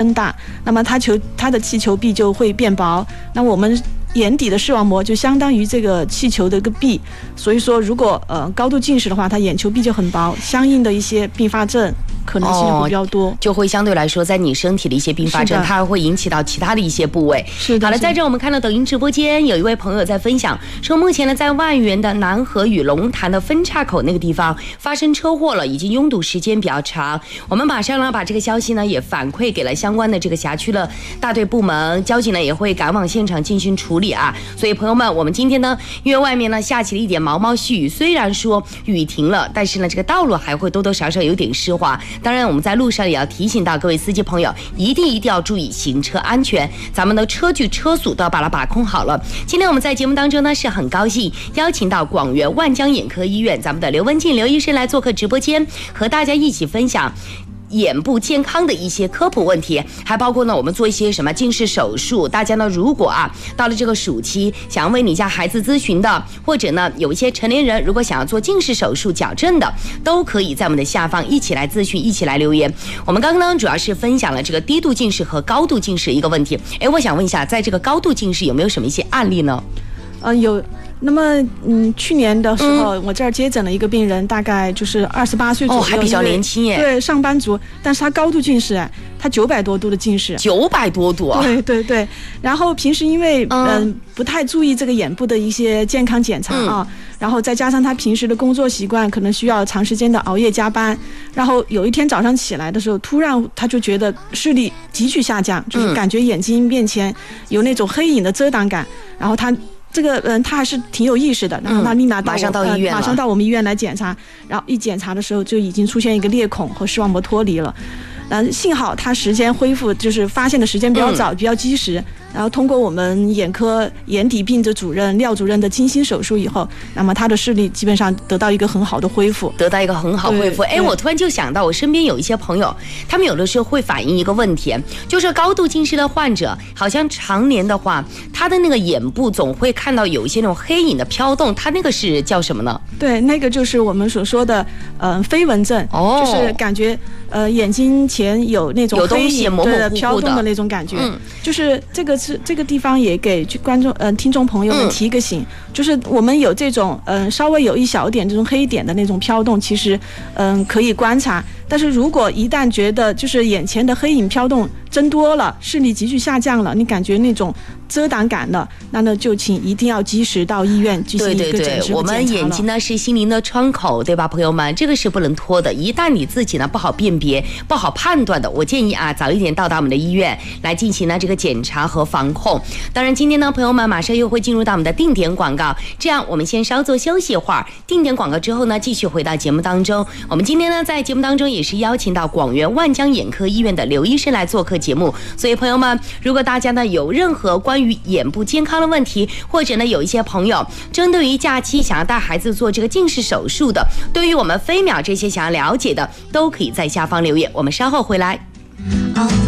增大，那么它的气球壁就会变薄，那我们眼底的视网膜就相当于这个气球的一个壁，所以说如果高度近视的话，它眼球壁就很薄，相应的一些并发症可能性会比较多， 就会相对来说在你身体的一些并发症，它会引起到其他的一些部位。 是的。 好了，在这我们看到抖音直播间有一位朋友在分享说，目前呢在万源的南河与龙潭的分岔口那个地方发生车祸了，已经拥堵时间比较长。我们马上呢把这个消息呢也反馈给了相关的这个辖区的大队部门，交警呢也会赶往现场进行处理啊。所以朋友们，我们今天呢因为外面呢下起了一点毛毛细雨，虽然说雨停了，但是呢这个道路还会多多少少有点湿滑。当然我们在路上也要提醒到各位司机朋友，一定要注意行车安全，咱们的车距车速都要把它把控好了。今天我们在节目当中呢是很高兴邀请到广元万江眼科医院咱们的刘文静刘医生来做客直播间，和大家一起分享眼部健康的一些科普问题，还包括呢我们做一些什么近视手术。大家呢如果到了这个暑期想要为你家孩子咨询的，或者呢有一些成年人如果想要做近视手术矫正的，都可以在我们的下方一起来咨询，一起来留言。我们刚刚主要是分享了这个低度近视和高度近视一个问题。我想问一下，在这个高度近视有没有什么一些案例呢？ 有。那么去年的时候，我这儿接诊了一个病人，大概就是28岁左右， 还比较年轻耶。 对，上班族，但是他高度近视，他900多度的近视 ，900多度啊。 对。然后平时因为不太注意这个眼部的一些健康检查啊，然后再加上他平时的工作习惯，可能需要长时间的熬夜加班，然后有一天早上起来的时候，突然他就觉得视力急剧下降，就是感觉眼睛面前有那种黑影的遮挡感，然后他还是挺有意识的，然后他立马马上到医院， 马上到我们医院来检查，然后一检查的时候就已经出现一个裂孔和视网膜脱离了。幸好他时间恢复，就是发现的时间比较早，比较及时。然后通过我们眼科眼底病的主任廖主任的精心手术以后，那么他的视力基本上得到一个很好的恢复，我突然就想到，我身边有一些朋友，他们有的时候会反映一个问题，就是高度近视的患者，好像常年的话，他的那个眼部总会看到有一些那种黑影的飘动，他那个是叫什么呢？对，那个就是我们所说的飞蚊症，就是感觉眼睛前有那种黑影模模糊糊的飘动的那种感觉，就是这个地方也给观众听众朋友们提个醒，就是我们有这种稍微有一小点这种黑点的那种飘动，其实可以观察，但是如果一旦觉得就是眼前的黑影飘动增多了，视力急剧下降了，你感觉那种遮挡感了，那就请一定要及时到医院进行一个诊治和检查了。对，我们眼睛呢是心灵的窗口，对吧，朋友们？这个是不能拖的。一旦你自己呢不好辨别、不好判断的，我建议早一点到达我们的医院来进行呢这个检查和防控。当然，今天呢，朋友们马上又会进入到我们的定点广告，这样我们先稍作休息一会儿。定点广告之后呢，继续回到节目当中。我们今天呢在节目当中也是邀请到广元万江眼科医院的刘医生来做客节目，所以朋友们，如果大家呢有任何关于眼部健康的问题，或者呢有一些朋友针对于假期想要带孩子做这个近视手术的，对于我们飞秒这些想要了解的，都可以在下方留言，我们稍后回来。